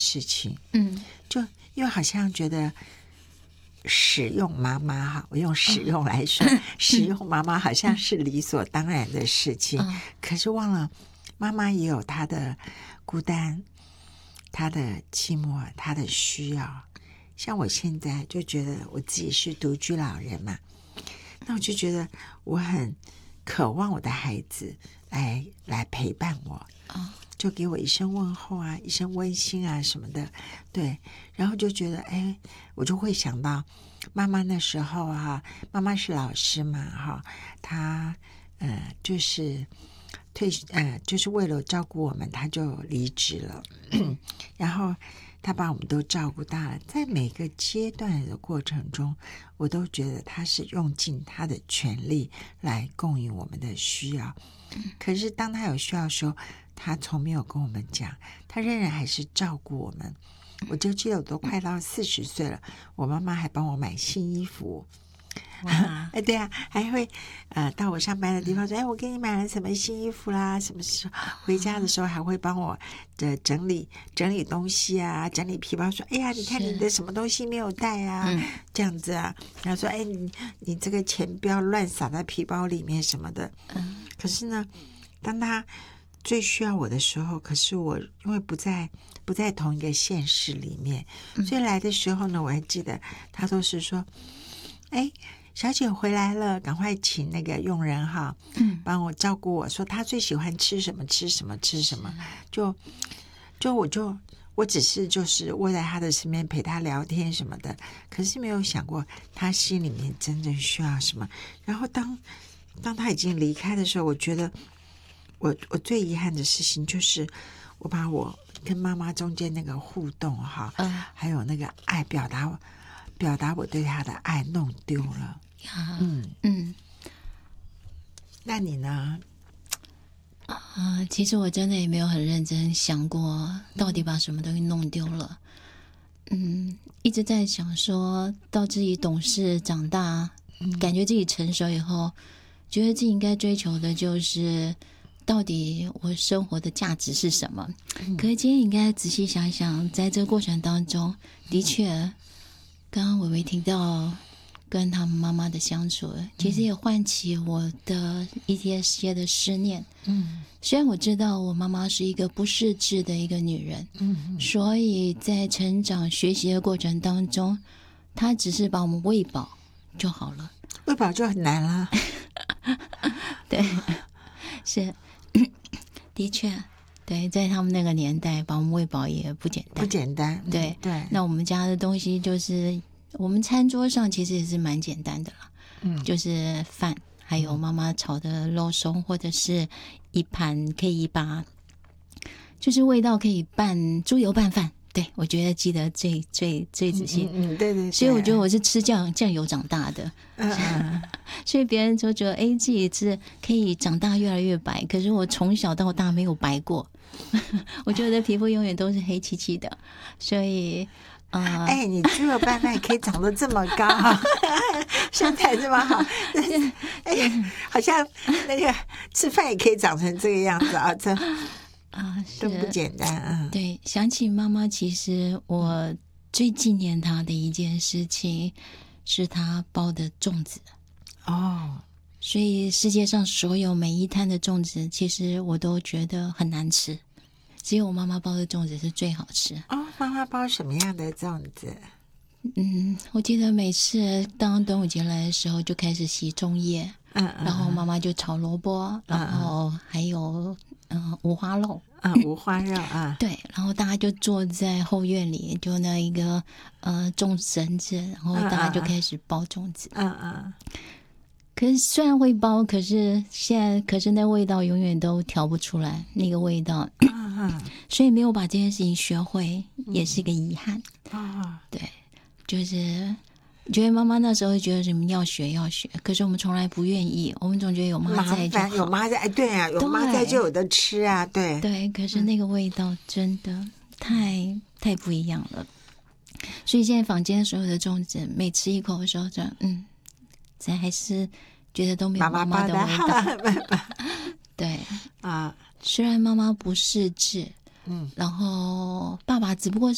事情。就又好像觉得使用妈妈哈，我用使用来说，使用妈妈好像是理所当然的事情，可是忘了妈妈也有她的孤单，她的寂寞，她的需要。像我现在就觉得我自己是独居老人嘛，那我就觉得我很渴望我的孩子来陪伴我，就给我一声问候啊，一声温馨啊什么的，对，然后就觉得我就会想到妈妈那时候啊，妈妈是老师嘛哈，她就是就是为了照顾我们，她就离职了，然后他把我们都照顾大了，在每个阶段的过程中，我都觉得他是用尽他的全力来供应我们的需要。可是当他有需要的时候，他从没有跟我们讲，他仍然还是照顾我们。我就记得我都快到40岁了，我妈妈还帮我买新衣服。对啊，还会到我上班的地方说，我给你买了什么新衣服啦，什么时候回家的时候还会帮我整理东西啊，整理皮包，说哎呀，你看你的什么东西没有带啊，这样子啊，然后说你这个钱不要乱撒在皮包里面什么的。可是呢，当他最需要我的时候，可是我因为不在同一个县市里面，所以来的时候呢，我还记得他都是说，小姐回来了，赶快请那个佣人哈，帮我照顾我，说他最喜欢吃什么吃什么吃什么，我只是就是窝在他的身边陪他聊天什么的，可是没有想过他心里面真正需要什么。然后当他已经离开的时候，我觉得我最遗憾的事情就是我把我跟妈妈中间那个互动哈，还有那个爱表达我对他的爱弄丢了。那你呢？ 其实我真的也没有很认真想过到底把什么东西弄丢了。一直在想说到自己懂事长大，感觉自己成熟以后，觉得自己应该追求的就是到底我生活的价值是什么。可是今天应该仔细想想，在这个过程当中，的确刚刚伟伟提到跟他们妈妈的相处，其实也唤起我的一些的思念。虽然我知道我妈妈是一个不识字的一个女人，所以在成长学习的过程当中，她只是把我们喂饱就好了， 喂饱就很难了。 对，是的确，对，在他们那个年代，把我们喂饱也不简单， 不简单。 对对。 那我们家的东西就是我们餐桌上其实也是蛮简单的啦，就是饭，还有妈妈炒的肉松，或者是一盘可以把，就是味道可以拌猪油拌饭。对，我觉得记得最仔细。 对。 所以我觉得我是吃酱油长大的。所以别人就觉得自己是可以长大越来越白，可是我从小到大没有白过。我觉得皮肤永远都是黑漆漆的，所以你猪油拌饭可以长得这么高，身材这么好，好像那个吃饭也可以长成这个样子啊，这都不简单。 对，想起妈妈，其实我最纪念她的一件事情是她包的粽子。所以世界上所有每一摊的粽子，其实我都觉得很难吃，只有我妈妈包的粽子是最好吃。 妈妈包什么样的粽子？ 我记得每次当端午节来的时候，就开始洗粽叶，然后妈妈就炒萝卜，然后还有五花肉。 五花肉啊， 对，然后大家就坐在后院里，就那一个种绳子，然后大家就开始包粽子。可是虽然会包，可是那味道永远都调不出来那个味道，所以没有把这件事情学会，也是个遗憾。对，就是觉得妈妈那时候觉得什么要学，可是我们从来不愿意，我们总觉得有妈在就好， 有妈在，对啊，有妈在就有的吃啊，对。 可是那个味道真的太不一样了。所以现在坊间所有的粽子，每吃一口的时候就咱还是觉得都没有妈妈的味道。对虽然妈妈不识字，然后爸爸只不过是